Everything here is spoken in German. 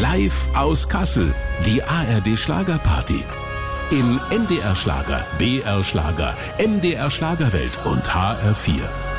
Live aus Kassel, die ARD Schlagerparty. Im NDR Schlager, BR Schlager, MDR Schlagerwelt und HR4.